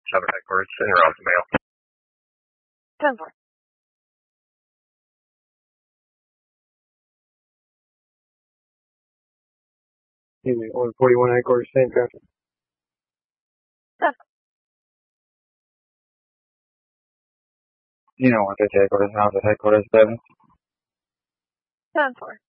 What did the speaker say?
Southern headquarters, in or out the mail. 10-4. Excuse me, 141 headquarters, same traffic. You know what the headquarters, how's the headquarters, 7? 10-4.